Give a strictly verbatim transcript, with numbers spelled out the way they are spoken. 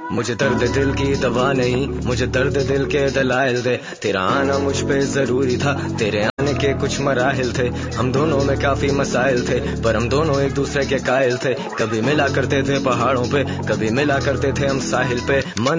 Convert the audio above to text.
मुझे दर्द दिल की दवा नहीं, मुझे दर्द दिल के दलाइल दे। तेरा आना मुझ पे जरूरी था, तेरे आने के कुछ मराहिल थे। हम दोनों में काफी मसाइल थे, पर हम दोनों एक दूसरे के कायल थे। कभी मिला करते थे पहाड़ों पे, कभी मिला करते थे हम साहिल पे। मन